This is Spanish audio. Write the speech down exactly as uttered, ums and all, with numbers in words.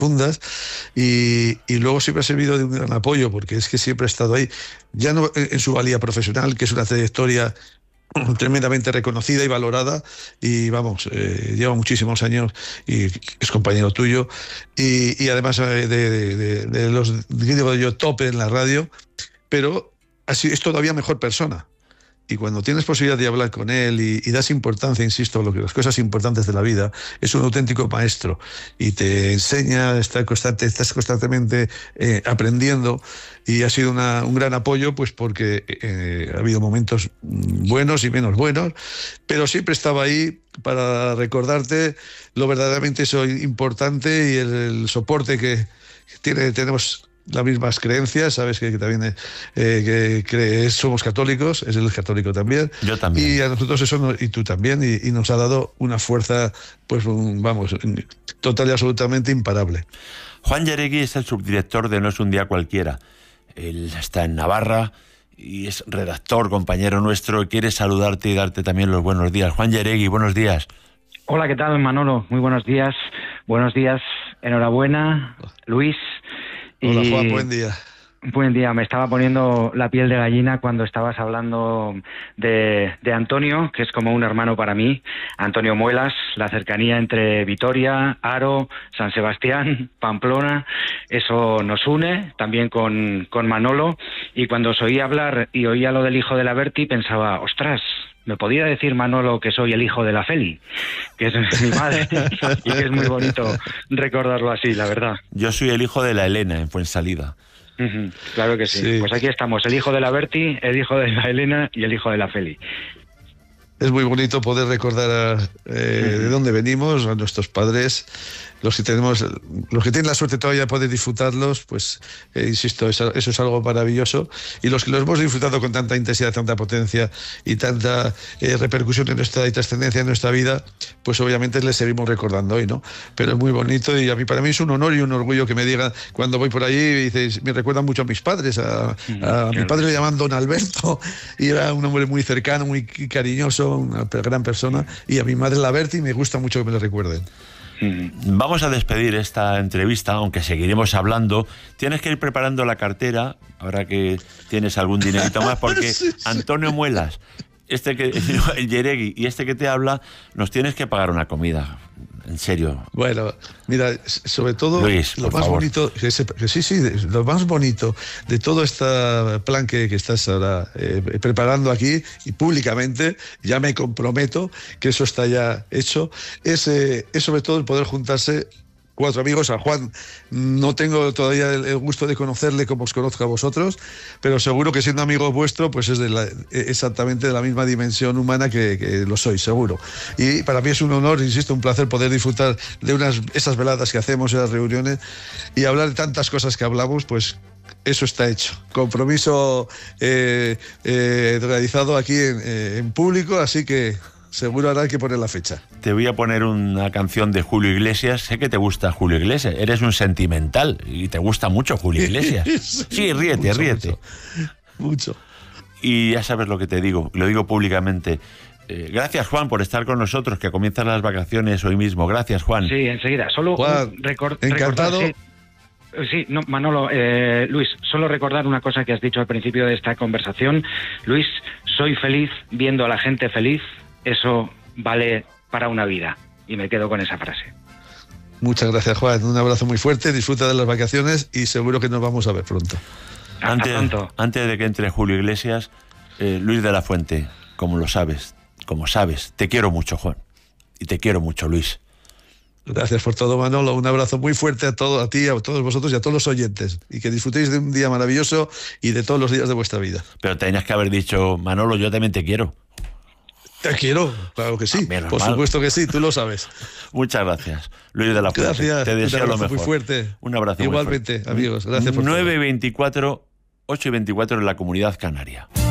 profundas, y, y luego siempre ha servido de un gran apoyo, porque es que siempre ha estado ahí, ya no en, en su valía profesional, que es una trayectoria tremendamente reconocida y valorada, y vamos, eh, lleva muchísimos años y es compañero tuyo, y, y además de, de, de, de los, digo yo, top en la radio, pero así es todavía mejor persona. Y cuando tienes posibilidad de hablar con él y, y das importancia, insisto, a lo que las cosas importantes de la vida, es un auténtico maestro y te enseña, está constante, estás constantemente eh, aprendiendo, y ha sido una, un gran apoyo, pues porque eh, ha habido momentos buenos y menos buenos, pero siempre estaba ahí para recordarte lo verdaderamente eso importante y el, el soporte que tiene, tenemos las mismas creencias, sabes que, que también eh, que, que somos católicos, es el católico también. Yo también. Y a nosotros eso, no, y tú también, y, y nos ha dado una fuerza, pues un, vamos, total y absolutamente imparable. Juan Járegui es el subdirector de No es un día cualquiera. Él está en Navarra y es redactor, compañero nuestro, y quiere saludarte y darte también los buenos días. Juan Járegui, buenos días. Hola, ¿qué tal, Manolo? Muy buenos días. Buenos días, enhorabuena, Luis. Hola, y... Juan, buen día. Buen día, me estaba poniendo la piel de gallina cuando estabas hablando de, de Antonio, que es como un hermano para mí. Antonio Muelas, la cercanía entre Vitoria, Haro, San Sebastián, Pamplona, eso nos une, también con, con Manolo. Y cuando os oí hablar y oía lo del hijo de la Berti, pensaba, ostras, me podía decir Manolo que soy el hijo de la Feli, que es mi madre, y que es muy bonito recordarlo así, la verdad. Yo soy el hijo de la Elena en Fuensalida. Uh-huh, claro que sí. sí. Pues aquí estamos, el hijo de la Berti, el hijo de la Elena y el hijo de la Feli. Es muy bonito poder recordar a, eh, uh-huh. de dónde venimos, a nuestros padres, los que tenemos, los que tienen la suerte todavía de poder disfrutarlos, pues eh, insisto, eso, eso es algo maravilloso, y los que los hemos disfrutado con tanta intensidad, tanta potencia y tanta eh, repercusión en nuestra y trascendencia en nuestra vida, pues obviamente les seguimos recordando hoy, ¿no? Pero es muy bonito, y a mí, para mí es un honor y un orgullo que me digan cuando voy por allí y dices, me recuerdan mucho a mis padres, a, a, a mi padre le llaman Don Alberto, y era un hombre muy cercano, muy cariñoso, una gran persona, y a mi madre la Berti, y me gusta mucho que me lo recuerden. Vamos a despedir esta entrevista, aunque seguiremos hablando. Tienes que ir preparando la cartera, ahora que tienes algún dinerito más, porque sí, sí. Antonio Muelas, este que el Járegui y este que te habla, nos tienes que pagar una comida. En serio. Bueno, mira, sobre todo Luis, lo más favor. bonito, que se, que sí, sí, lo más bonito de todo este plan que, que estás ahora eh, preparando aquí y públicamente, ya me comprometo que eso está ya hecho, es, eh, es sobre todo el poder juntarse cuatro amigos. A Juan no tengo todavía el gusto de conocerle como os conozco a vosotros, pero seguro que siendo amigo vuestro, pues es de la, exactamente de la misma dimensión humana que, que lo sois, seguro. Y para mí es un honor, insisto, un placer poder disfrutar de unas esas veladas que hacemos, esas reuniones, y hablar de tantas cosas que hablamos, pues eso está hecho. Compromiso eh, eh, realizado aquí en, eh, en público, así que seguro habrá que poner la fecha. Te voy a poner una canción de Julio Iglesias. Sé que te gusta Julio Iglesias. Eres un sentimental y te gusta mucho Julio Iglesias. Sí, ríete, mucho, ríete. Mucho, mucho. Y ya sabes lo que te digo. Lo digo públicamente. Eh, gracias, Juan, por estar con nosotros, que comienzan las vacaciones hoy mismo. Gracias, Juan. Sí, enseguida. Solo Juan, record, encantado. Recordar, sí. Sí, no, Manolo, eh, Luis, solo recordar una cosa que has dicho al principio de esta conversación. Luis, soy feliz viendo a la gente feliz. Eso vale para una vida. Y me quedo con esa frase. Muchas gracias, Juan. Un abrazo muy fuerte. Disfruta de las vacaciones y seguro que nos vamos a ver pronto. Antes, antes de que entre Julio Iglesias, eh, Luis de la Fuente, como lo sabes, como sabes, te quiero mucho, Juan. Y te quiero mucho, Luis. Gracias por todo, Manolo. Un abrazo muy fuerte a todo, a ti, a todos vosotros y a todos los oyentes. Y que disfrutéis de un día maravilloso y de todos los días de vuestra vida. Pero tenías que haber dicho, Manolo, yo también te quiero. Te quiero, claro que sí. Ah, por supuesto que sí, tú lo sabes. Muchas gracias, Luis de la Fuente. Gracias. Te deseo lo mejor. Muy fuerte. Un abrazo. Igualmente, muy fuerte. amigos. Gracias por nueve veinticuatro, ocho y veinticuatro en la Comunidad Canaria.